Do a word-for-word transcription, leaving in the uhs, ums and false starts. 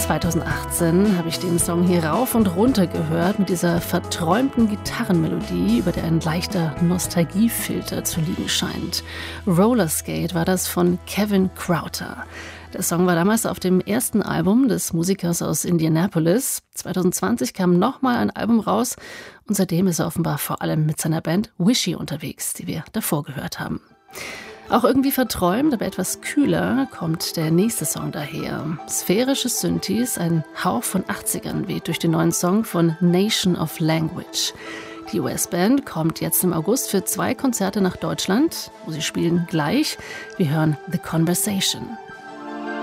zweitausendachtzehn habe ich den Song hier rauf und runter gehört mit dieser verträumten Gitarrenmelodie, über der ein leichter Nostalgiefilter zu liegen scheint. Roller Skate war das von Kevin Crowther. Der Song war damals auf dem ersten Album des Musikers aus Indianapolis. zweitausendzwanzig kam nochmal ein Album raus und seitdem ist er offenbar vor allem mit seiner Band Wishy unterwegs, die wir davor gehört haben. Auch irgendwie verträumt, aber etwas kühler kommt der nächste Song daher. Sphärische Synthes, ein Hauch von achtzigern weht durch den neuen Song von Nation of Language. Die U S-Band kommt jetzt im August für zwei Konzerte nach Deutschland, wo sie spielen gleich. Wir hören The Conversation.